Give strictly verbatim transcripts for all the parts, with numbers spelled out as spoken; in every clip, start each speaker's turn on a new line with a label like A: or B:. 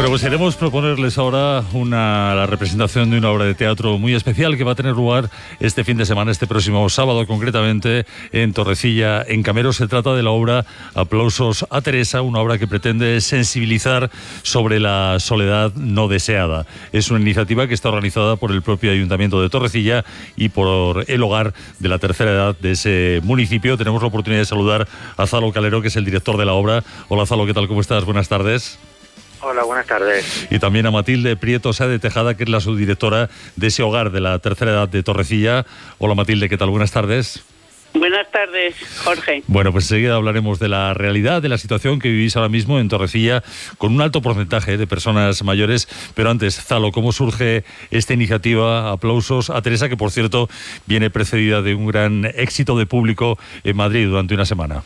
A: Bueno, pues queremos proponerles ahora una, la representación de una obra de teatro muy especial que va a tener lugar este fin de semana, este próximo sábado concretamente, en Torrecilla, en Camero. Se trata de la obra Aplausos a Teresa, una obra que pretende sensibilizar sobre la soledad no deseada. Es una iniciativa que está organizada por el propio Ayuntamiento de Torrecilla y por el Hogar de la Tercera Edad de ese municipio. Tenemos la oportunidad de saludar a Zalo Calero, que es el director de la obra. Hola Zalo, ¿qué tal? ¿Cómo estás? Buenas tardes.
B: Hola, buenas tardes.
A: Y también a Matilde Prieto Sá de Tejada, que es la subdirectora de ese Hogar de la Tercera Edad de Torrecilla. Hola Matilde, ¿qué tal? Buenas tardes.
C: Buenas tardes, Jorge.
A: Bueno, pues enseguida hablaremos de la realidad, de la situación que vivís ahora mismo en Torrecilla, con un alto porcentaje de personas mayores. Pero antes, Zalo, ¿cómo surge esta iniciativa? Aplausos a Teresa, que por cierto viene precedida de un gran éxito de público en Madrid durante una semana.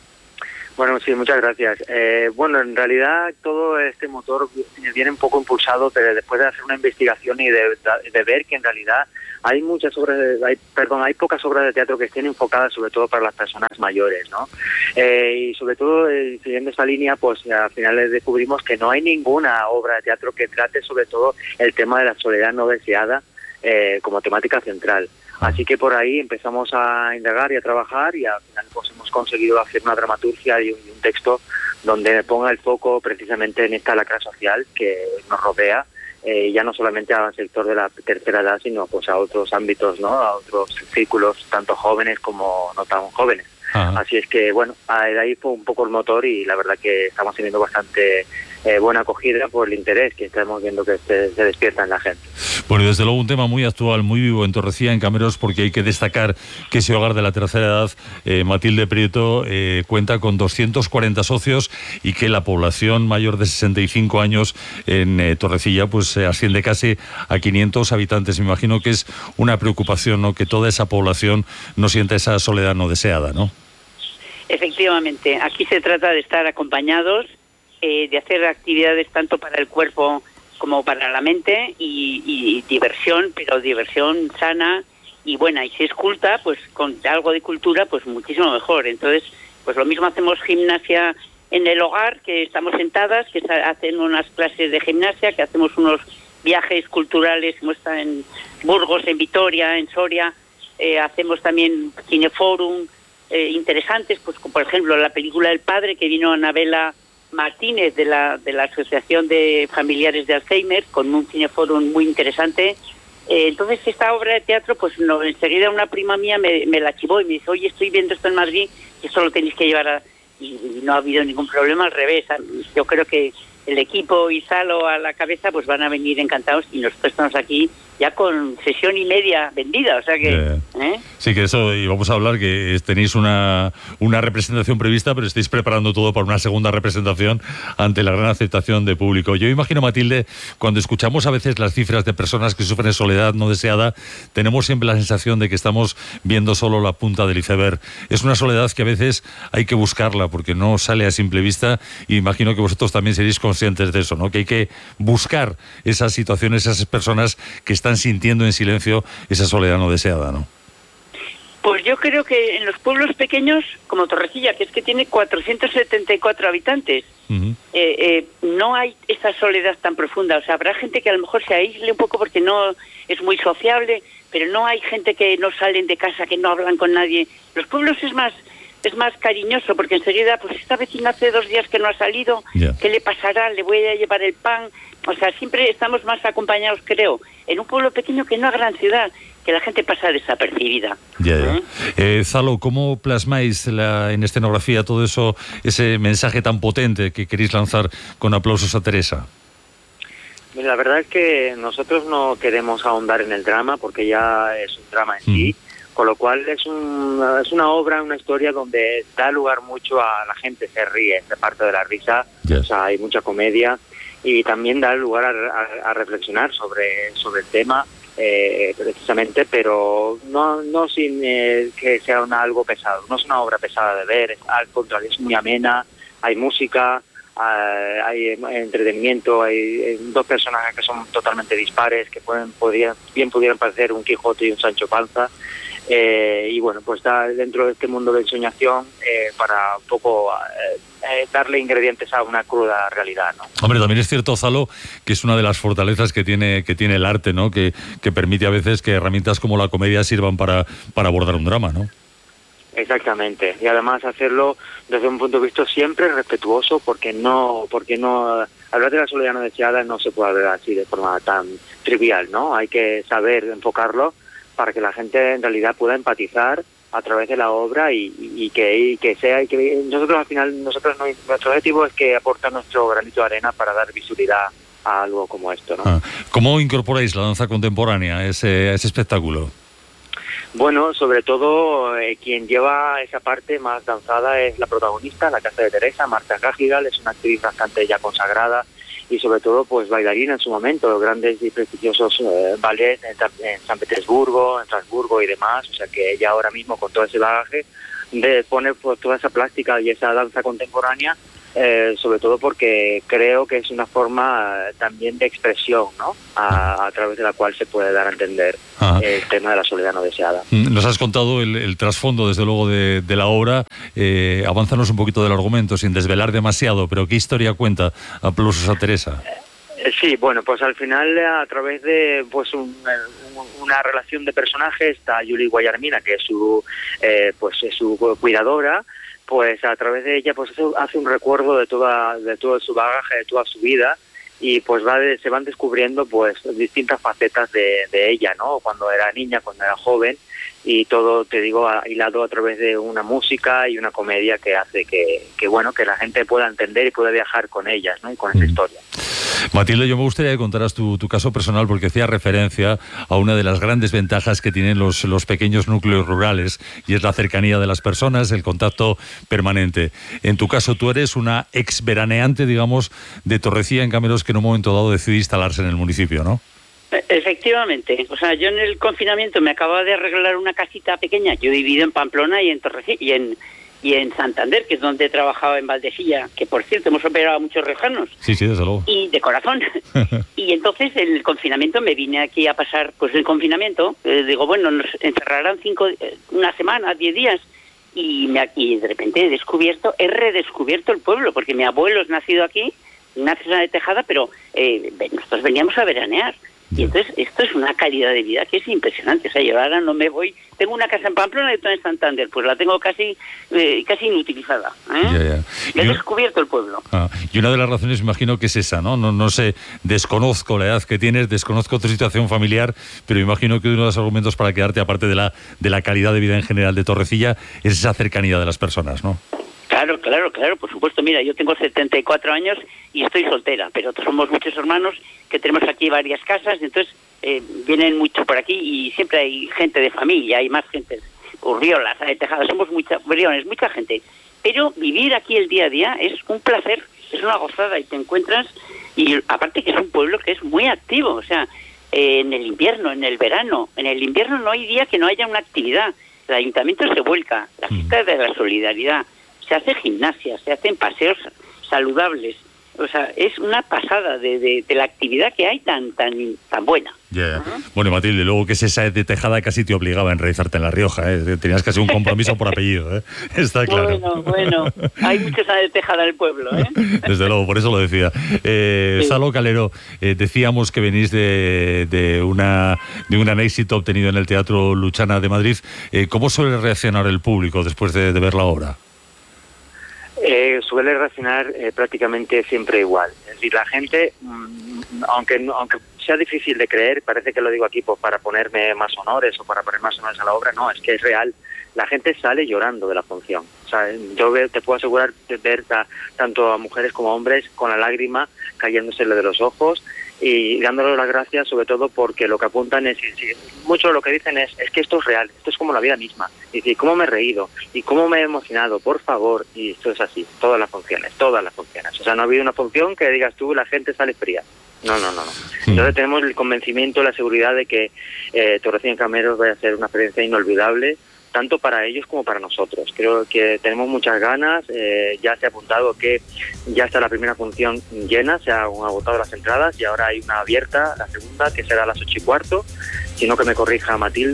B: Bueno, sí, muchas gracias. Eh, bueno, en realidad todo este motor viene un poco impulsado de, después de hacer una investigación y de, de ver que en realidad hay muchas obras, de, hay, perdón, hay pocas obras de teatro que estén enfocadas sobre todo para las personas mayores, ¿no? Eh, y sobre todo, eh, siguiendo esta línea, pues al final descubrimos que no hay ninguna obra de teatro que trate sobre todo el tema de la soledad no deseada eh, como temática central. Así que por ahí empezamos a indagar y a trabajar y al final pues hemos conseguido hacer una dramaturgia y un, y un texto donde ponga el foco precisamente en esta lacra social que nos rodea, eh, ya no solamente al sector de la tercera edad, sino pues a otros ámbitos, ¿no? A otros círculos, tanto jóvenes como no tan jóvenes. Ajá. Así es que, bueno, de ahí fue un poco el motor y la verdad que estamos teniendo bastante eh, buena acogida por el interés que estamos viendo que se, se despierta en la gente.
A: Bueno, y desde luego un tema muy actual, muy vivo en Torrecilla, en Cameros, porque hay que destacar que ese Hogar de la Tercera Edad, eh, Matilde Prieto, eh, cuenta con doscientos cuarenta socios y que la población mayor de sesenta y cinco años en eh, Torrecilla pues eh, asciende casi a quinientos habitantes. Me imagino que es una preocupación, ¿no?, que toda esa población no sienta esa soledad no deseada, ¿no?
C: Efectivamente, aquí se trata de estar acompañados, eh, de hacer actividades tanto para el cuerpo como para la mente y, y diversión, pero diversión sana y buena. Y si es culta, pues con algo de cultura, pues muchísimo mejor. Entonces, pues lo mismo hacemos gimnasia en el hogar, que estamos sentadas, que hacen unas clases de gimnasia, que hacemos unos viajes culturales, como está en Burgos, en Vitoria, en Soria, eh, hacemos también cineforum, Eh, interesantes, pues por ejemplo la película El Padre, que vino Anabela Martínez de la de la Asociación de Familiares de Alzheimer, con un cineforum muy interesante. Eh, entonces esta obra de teatro, pues no, enseguida una prima mía me, me la chivó y me dice, oye, estoy viendo esto en Madrid, que esto lo tenéis que llevar a... Y, y no ha habido ningún problema, al revés. Yo creo que el equipo y Zalo a la cabeza pues van a venir encantados y nosotros estamos aquí ya con sesión y media vendida, o sea que...
A: Yeah.
C: ¿eh?
A: Sí, que eso, y vamos a hablar, que tenéis una, una representación prevista, pero estáis preparando todo para una segunda representación ante la gran aceptación de público. Yo imagino, Matilde, cuando escuchamos a veces las cifras de personas que sufren soledad no deseada, tenemos siempre la sensación de que estamos viendo solo la punta del iceberg. Es una soledad que a veces hay que buscarla, porque no sale a simple vista, y imagino que vosotros también seréis conscientes de eso, ¿no? Que hay que buscar esas situaciones, esas personas que están están sintiendo en silencio esa soledad no deseada, ¿no?
C: Pues yo creo que en los pueblos pequeños, como Torrecilla, que es que tiene cuatrocientos setenta y cuatro habitantes, uh-huh. eh, eh, no hay esa soledad tan profunda. O sea, habrá gente que a lo mejor se aísle un poco porque no es muy sociable, pero no hay gente que no salen de casa, que no hablan con nadie. Los pueblos es más es más cariñoso, porque enseguida, pues esta vecina hace dos días que no ha salido, yeah. ¿Qué le pasará? ¿Le voy a llevar el pan? O sea, siempre estamos más acompañados, creo, en un pueblo pequeño que en una gran ciudad, que la gente pasa desapercibida.
A: Yeah, yeah. ¿Eh? Eh, Zalo, ¿cómo plasmáis la, en escenografía todo eso, ese mensaje tan potente que queréis lanzar con Aplausos a Teresa?
B: La verdad es que nosotros no queremos ahondar en el drama, porque ya es un drama en mm. sí. Con lo cual es, un, es una obra, una historia donde da lugar mucho a la gente, se ríe, se parte de la risa, yes. O sea, hay mucha comedia y también da lugar a, a, a reflexionar sobre, sobre el tema, eh, precisamente, pero no, no sin eh, que sea una, algo pesado. No es una obra pesada de ver, al contrario, es muy amena, hay música, hay, hay entretenimiento, hay dos personajes que son totalmente dispares, que pueden podrían, bien pudieran parecer un Quijote y un Sancho Panza. Eh, y bueno, pues está dentro de este mundo de ensoñación eh, para un poco eh, eh, darle ingredientes a una cruda realidad, ¿no?
A: Hombre, también es cierto, Zalo, que es una de las fortalezas que tiene que tiene el arte, ¿no? Que, que permite a veces que herramientas como la comedia sirvan para, para abordar un drama, ¿no?
B: Exactamente, y además hacerlo desde un punto de vista siempre respetuoso, porque no, porque no hablar de la soledad no deseada no se puede hablar así de forma tan trivial, ¿no? Hay que saber enfocarlo para que la gente en realidad pueda empatizar a través de la obra y, y, y que y que sea y que nosotros al final nosotros no, nuestro objetivo es que aporta nuestro granito de arena para dar visibilidad a algo como esto, ¿no?
A: Ah, ¿cómo incorporáis la danza contemporánea a ese, a ese espectáculo?
B: Bueno, sobre todo eh, quien lleva esa parte más danzada es la protagonista, la Casa de Teresa, Marta Cajigal, es una actriz bastante ya consagrada y sobre todo pues bailarina en su momento, los grandes y prestigiosos eh, ballets en, en San Petersburgo, en Estrasburgo y demás, o sea que ella ahora mismo con todo ese bagaje de pone pues toda esa plástica y esa danza contemporánea, eh, sobre todo porque creo que es una forma eh, también de expresión, ¿no? A, a través de la cual se puede dar a entender
A: Ah.
B: el tema de la soledad no deseada.
A: Nos has contado el, el trasfondo, desde luego, de, de la obra. Eh, avánzanos un poquito del argumento, sin desvelar demasiado, pero ¿qué historia cuenta Aplausos a Teresa?
B: Sí, bueno, pues al final a través de pues un, una relación de personajes está Yuli Guayarmina, que es su eh, pues es su cuidadora, pues a través de ella pues hace un recuerdo de toda de todo su bagaje, de toda su vida, y pues va de, se van descubriendo pues distintas facetas de, de ella, ¿no? Cuando era niña, cuando era joven, y todo, te digo, hilado a través de una música y una comedia que hace que, que bueno, que la gente pueda entender y pueda viajar con ellas, ¿no? Y con esa
A: Mm.
B: historia.
A: Matilde, yo me gustaría que contaras tu, tu caso personal, porque hacía referencia a una de las grandes ventajas que tienen los, los pequeños núcleos rurales, y es la cercanía de las personas, el contacto permanente. En tu caso, tú eres una ex veraneante, digamos, de Torrecilla en Cameros, que en un momento dado decidió instalarse en el municipio, ¿no?
C: Efectivamente, o sea, yo en el confinamiento me acababa de arreglar una casita pequeña. Yo he vivido en Pamplona y en Torrecilla y en y en Santander, que es donde he trabajado en Valdesilla, que por cierto hemos operado a muchos riojanos.
A: Sí, sí, desde luego.
C: Y de corazón. Y entonces en el confinamiento me vine aquí a pasar, pues el confinamiento, eh, digo, bueno, nos encerrarán cinco, eh, una semana, diez días, y, me, y de repente he descubierto, he redescubierto el pueblo, porque mi abuelo es nacido aquí, nace en de Tejada, pero eh, nosotros veníamos a veranear. Y entonces esto es una calidad de vida que es impresionante. O sea, yo ahora no me voy... Tengo una casa en Pamplona y otra en Santander. Pues la tengo casi eh, casi inutilizada. ¿eh?
A: Ya, ya.
C: He
A: Y,
C: descubierto el pueblo.
A: ah, y una de las razones, imagino que es esa, ¿no? ¿no? No sé, desconozco la edad que tienes, desconozco tu situación familiar, pero imagino que uno de los argumentos para quedarte, aparte de la, de la calidad de vida en general de Torrecilla, es esa cercanía de las personas, ¿no?
C: Claro, claro, claro, por supuesto. Mira, yo tengo setenta y cuatro años y estoy soltera, pero somos muchos hermanos que tenemos aquí varias casas, entonces eh, vienen mucho por aquí y siempre hay gente de familia, hay más gente, Urriolas, de Tejada, somos mucha, Briones, mucha gente. Pero vivir aquí el día a día es un placer, es una gozada y te encuentras, y aparte que es un pueblo que es muy activo, o sea, eh, en el invierno, en el verano, en el invierno no hay día que no haya una actividad, el ayuntamiento se vuelca, la fiesta de la solidaridad, se hace gimnasia, se hacen paseos saludables. O sea, es una pasada de, de, de la actividad que hay tan tan tan buena.
A: Yeah. Uh-huh. Bueno, Matilde, luego que esa de Tejada casi te obligaba a enraizarte en La Rioja, ¿eh? Tenías casi un compromiso por apellido, ¿eh? Está claro.
C: Bueno, bueno, hay muchos de Tejada en el pueblo, ¿eh?
A: Desde luego, por eso lo decía. Eh, sí. Salo Calero, eh, decíamos que venís de, de, una, de un gran éxito obtenido en el Teatro Luchana de Madrid. Eh, ¿Cómo suele reaccionar el público después de, de ver la obra?
B: Eh, suele reaccionar eh, prácticamente siempre igual. Es decir, la gente, mmm, aunque aunque sea difícil de creer, parece que lo digo aquí pues, para ponerme más honores o para poner más honores a la obra, no, es que es real. La gente sale llorando de la función. O sea, yo te puedo asegurar de ver a, tanto a mujeres como a hombres con la lágrima cayéndosele de los ojos y dándole las gracias, sobre todo porque lo que apuntan es, sí, mucho lo que dicen es, es que esto es real, esto es como la vida misma. Y decir, cómo me he reído y cómo me he emocionado, por favor. Y esto es así, todas las funciones, todas las funciones. O sea, no ha habido una función que digas tú, la gente sale fría. No, no, no, no. Entonces tenemos el convencimiento, la seguridad de que eh, Torrecilla en Cameros va a ser una experiencia inolvidable, tanto para ellos como para nosotros. Creo que tenemos muchas ganas, eh, ya se ha apuntado que ya está la primera función llena, se han agotado las entradas y ahora hay una abierta, la segunda, que será a las ocho y cuarto, si no que me corrija Matilde,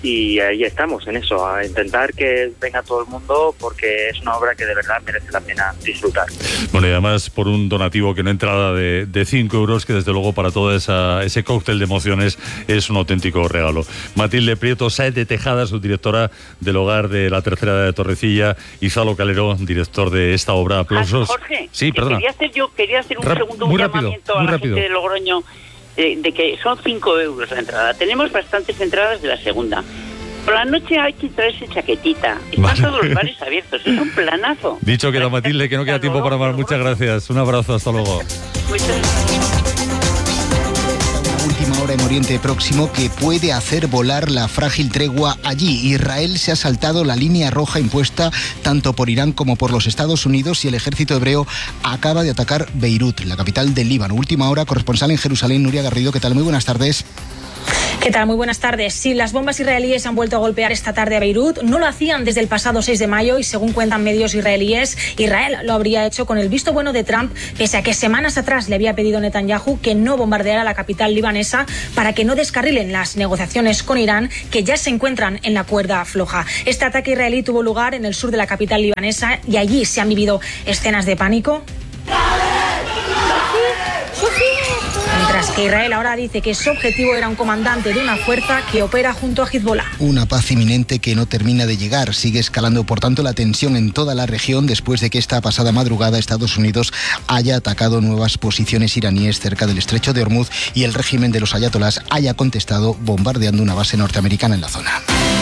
B: y ahí estamos en eso, a intentar que venga todo el mundo, porque es una obra que de verdad merece la pena disfrutar.
A: Bueno, y además por un donativo que no entrada de, de cinco euros, que desde luego para todo esa, ese cóctel de emociones es un auténtico regalo. Matilde Prieto Sáez de Tejada, subdirectora del Hogar de la Tercera Edad de Torrecilla, y Zalo Calero, director de esta obra. Aplausos.
C: Ah, Jorge,
A: sí, perdona.
C: Quería hacer yo, quería hacer un
A: Rap-
C: segundo un
A: muy rápido,
C: llamamiento
A: muy
C: a la
A: rápido.
C: gente de Logroño, de, de que son cinco euros la entrada. Tenemos bastantes entradas de la segunda. Por la noche hay que traerse chaquetita. Están
A: Vale.
C: todos los bares abiertos. Es un planazo.
A: Dicho queda, Matilde, que no queda tiempo para más. Muchas gracias. Un abrazo, hasta luego.
C: Muchas gracias.
D: Última hora en Oriente Próximo que puede hacer volar la frágil tregua allí. Israel se ha saltado la línea roja impuesta tanto por Irán como por los Estados Unidos y el ejército hebreo acaba de atacar Beirut, la capital del Líbano. Última hora, corresponsal en Jerusalén, Nuria Garrido. ¿Qué tal? Muy buenas tardes.
E: ¿Qué tal? Muy buenas tardes. Sí, las bombas israelíes han vuelto a golpear esta tarde a Beirut. No lo hacían desde el pasado seis de mayo y, según cuentan medios israelíes, Israel lo habría hecho con el visto bueno de Trump, pese a que semanas atrás le había pedido Netanyahu que no bombardeara la capital libanesa para que no descarrilen las negociaciones con Irán, que ya se encuentran en la cuerda floja. Este ataque israelí tuvo lugar en el sur de la capital libanesa y allí se han vivido escenas de pánico. Mientras que Israel ahora dice que su objetivo era un comandante de una fuerza que opera junto a Hezbollah.
D: Una paz inminente que no termina de llegar. Sigue escalando, por tanto, la tensión en toda la región después de que esta pasada madrugada Estados Unidos haya atacado nuevas posiciones iraníes cerca del estrecho de Hormuz y el régimen de los ayatolás haya contestado bombardeando una base norteamericana en la zona.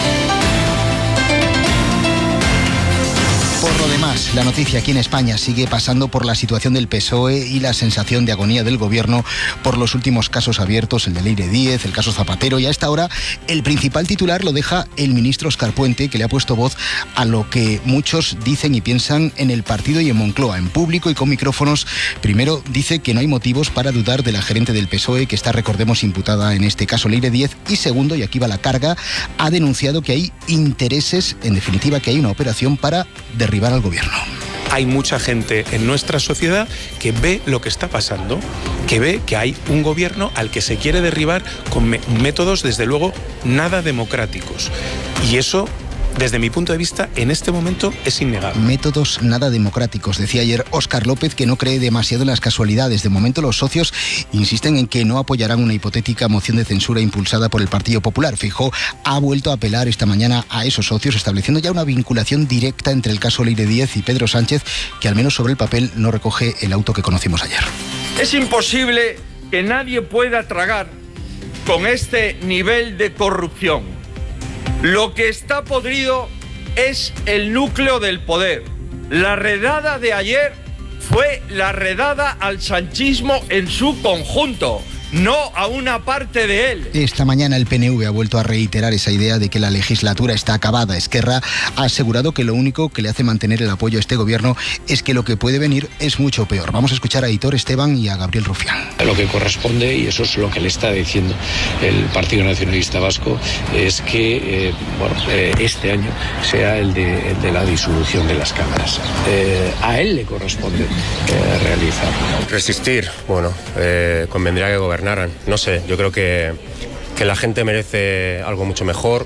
D: Por lo demás, la noticia aquí en España sigue pasando por la situación del P S O E y la sensación de agonía del gobierno por los últimos casos abiertos, el de Leire Díez, el caso Zapatero, y a esta hora el principal titular lo deja el ministro Óscar Puente, que le ha puesto voz a lo que muchos dicen y piensan en el partido y en Moncloa, en público y con micrófonos. Primero, dice que no hay motivos para dudar de la gerente del P S O E, que está, recordemos, imputada en este caso, Leire Díez, y segundo, y aquí va la carga, ha denunciado que hay intereses, en definitiva, que hay una operación para derribar al gobierno.
F: Hay mucha gente en nuestra sociedad que ve lo que está pasando, que ve que hay un gobierno al que se quiere derribar con me- métodos, desde luego, nada democráticos. Y eso, desde mi punto de vista, en este momento es innegable.
D: Métodos nada democráticos, decía ayer Óscar López, que no cree demasiado en las casualidades. De momento los socios insisten en que no apoyarán una hipotética moción de censura impulsada por el Partido Popular. Feijóo ha vuelto a apelar esta mañana a esos socios, estableciendo ya una vinculación directa entre el caso Leire Díez y Pedro Sánchez, que al menos sobre el papel no recoge el auto que conocimos ayer.
G: Es imposible que nadie pueda tragar con este nivel de corrupción. Lo que está podrido es el núcleo del poder. La redada de ayer fue la redada al sanchismo en su conjunto, no a una parte de él.
D: Esta mañana el P N V ha vuelto a reiterar esa idea de que la legislatura está acabada. Esquerra ha asegurado que lo único que le hace mantener el apoyo a este gobierno es que lo que puede venir es mucho peor. Vamos a escuchar a Aitor Esteban y a Gabriel Rufián.
H: Lo que corresponde, y eso es lo que le está diciendo el Partido Nacionalista Vasco, es que eh, bueno, eh, este año sea el de, el de la disolución de las cámaras. Eh, a él le corresponde eh, realizarlo.
I: Resistir, bueno, eh, convendría que gobernaran. No sé, yo creo que, que la gente merece algo mucho mejor.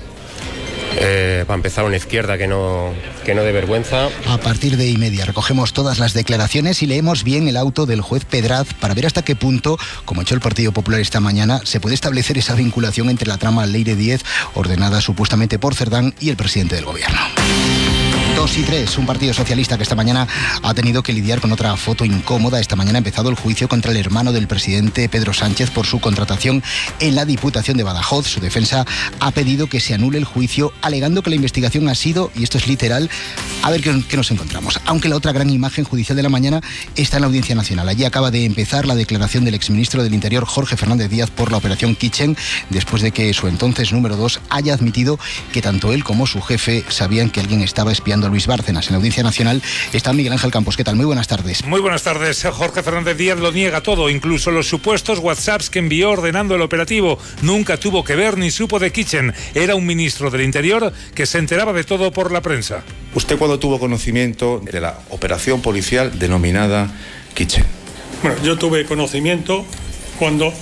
I: Eh, para empezar, una izquierda que no, que no dé vergüenza.
D: A partir de y media recogemos todas las declaraciones y leemos bien el auto del juez Pedraz para ver hasta qué punto, como ha hecho el Partido Popular esta mañana, se puede establecer esa vinculación entre la trama Leire Díez, ordenada supuestamente por Cerdán, y el presidente del gobierno. Dos y tres, un partido socialista que esta mañana ha tenido que lidiar con otra foto incómoda. Esta mañana ha empezado el juicio contra el hermano del presidente, Pedro Sánchez, por su contratación en la Diputación de Badajoz. Su defensa ha pedido que se anule el juicio, alegando que la investigación ha sido, y esto es literal, a ver qué, qué nos encontramos. Aunque la otra gran imagen judicial de la mañana está en la Audiencia Nacional. Allí acaba de empezar la declaración del exministro del Interior, Jorge Fernández Díaz, por la operación Kitchen, después de que su entonces número dos haya admitido que tanto él como su jefe sabían que alguien estaba espiando a Luis Bárcenas. En la Audiencia Nacional está Miguel Ángel Campos. ¿Qué tal? Muy buenas tardes.
J: Muy buenas tardes. Jorge Fernández Díaz lo niega todo, incluso los supuestos WhatsApps que envió ordenando el operativo. Nunca tuvo que ver ni supo de Kitchen. Era un ministro del Interior que se enteraba de todo por la prensa.
K: ¿Usted cuándo tuvo conocimiento de la operación policial denominada Kitchen?
L: Bueno, yo tuve conocimiento cuando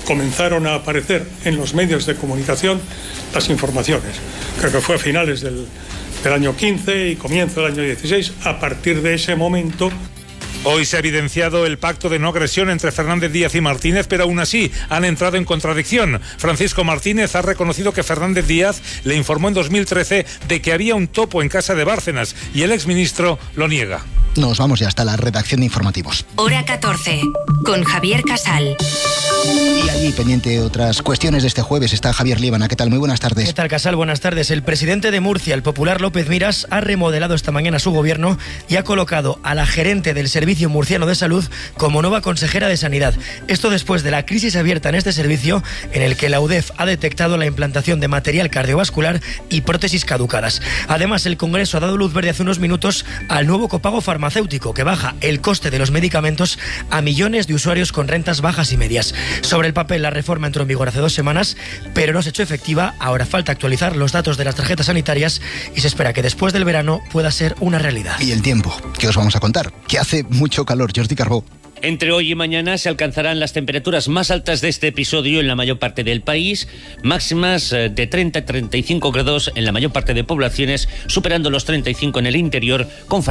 L: comenzaron a aparecer en los medios de comunicación las informaciones. Creo que fue a finales del, del año quince y comienzo del año dieciséis. A partir de ese momento...
J: Hoy se ha evidenciado el pacto de no agresión entre Fernández Díaz y Martínez, pero aún así han entrado en contradicción. Francisco Martínez ha reconocido que Fernández Díaz le informó en dos mil trece de que había un topo en casa de Bárcenas y el exministro lo niega.
D: Nos vamos ya hasta la redacción de informativos.
M: Hora catorce, con Javier Casal.
D: Y allí, pendiente otras cuestiones de este jueves, está Javier Líbana. ¿Qué tal? Muy buenas tardes.
N: ¿Qué tal, Casal? Buenas tardes. El presidente de Murcia, el popular López Miras, ha remodelado esta mañana su gobierno y ha colocado a la gerente del Servicio Murciano de Salud como nueva consejera de Sanidad. Esto después de la crisis abierta en este servicio, en el que la U D E F ha detectado la implantación de material cardiovascular y prótesis caducadas. Además, el Congreso ha dado luz verde hace unos minutos al nuevo copago farmacéutico, que baja el coste de los medicamentos a millones de usuarios con rentas bajas y medias. Sobre el papel, la reforma entró en vigor hace dos semanas, pero no se ha hecho efectiva. Ahora falta actualizar los datos de las tarjetas sanitarias y se espera que después del verano pueda ser una realidad.
D: Y el tiempo, ¿qué os vamos a contar? Que hace mucho calor, Jordi Carbó.
O: Entre hoy y mañana se alcanzarán las temperaturas más altas de este episodio en la mayor parte del país, máximas de treinta a treinta y cinco grados en la mayor parte de poblaciones, superando los treinta y cinco en el interior, con